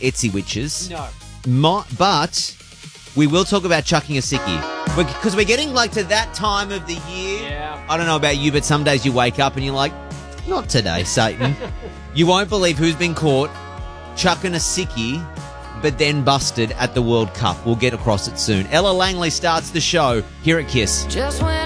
Etsy witches. No. But we will talk about chucking a sickie. Because we're getting like to that time of the year. Yeah. I don't know about you, but some days you wake up and you're like, not today, Satan. You won't believe who's been caught chucking a sickie, but then busted at the World Cup. We'll get across it soon. Ella Langley starts the show here at KISS. Just when